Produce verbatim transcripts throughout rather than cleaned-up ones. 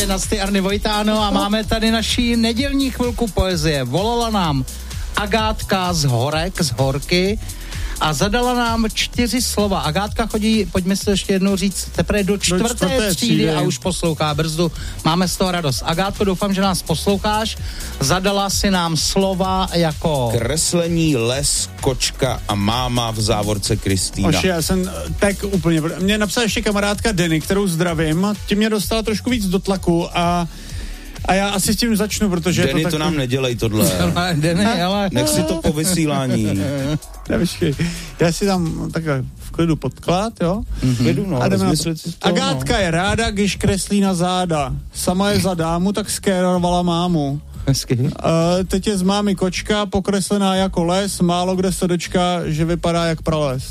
Nasty Arny Vojtáno a máme tady naší nedělní chvilku poezie. Volala nám Agátka z Horek, z Horky a zadala nám čtyři slova. Agátka chodí, pojďme si to ještě jednou říct, teprve do čtvrté, do čtvrté třídy, třídy a už poslouchá Brzdu. Máme z toho radost. Agátko, doufám, že nás posloucháš. Zadala si nám slova jako... kreslení, les, kočka a máma v závorce Kristýna. Oši, já jsem tak úplně... Mě napsala ještě kamarádka Denny, kterou zdravím. Tím mě dostala trošku víc do tlaku a A já asi s tím začnu, protože... Denny, to, to nám nedělej tohle. Denny, ale... Nech si to po vysílání. Nevyškej. Já si tam takhle v klidu podklad, jo? Mm-hmm. Klidu, no, rozmyslit si to, Agátka no. je ráda, když kreslí na záda. Sama je za dámu, tak skérovala mámu. Hezky. Uh, teď je z mámy kočka, pokreslená jako les, málo kde se dočká, že vypadá jak prales.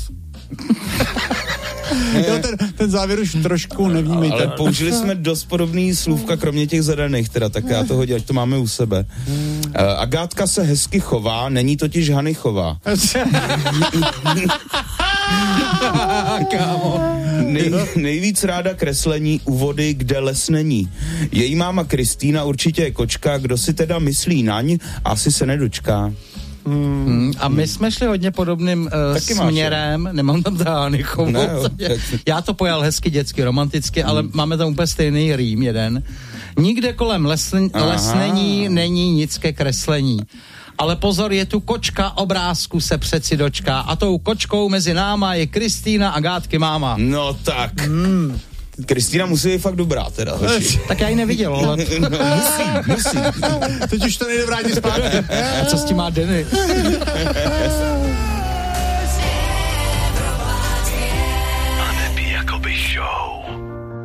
Jo, ten, ten závěr už trošku nevnímejte. Ale použili jsme dost podobný slůvka, kromě těch zadaných, teda, tak já to hodím, ať to máme u sebe. Uh, Agátka se hezky chová, není totiž Hanichová. Nej, nejvíc ráda kreslení u vody, kde les není. Její máma Kristýna určitě je kočka, kdo si teda myslí naň, asi se nedočká. Hmm, a my jsme šli hodně podobným uh, směrem, máš, nemám tam Hanichovou. Ne, já to pojal hezky dětsky, romanticky, hmm. ale máme tam úplně stejný rým jeden. Nikde kolem les, les není, není nic ke kreslení. Ale pozor, je tu kočka, obrázku se přeci dočká. A tou kočkou mezi náma je Kristýna a Agátky máma. No tak. Hmm. Kristýna musí být fakt dobrá, teda. Hoši. Tak já ji neviděl, ale... No, musí, musí. Teď už to nejde vrátit zpátky. A co s tím má Denny?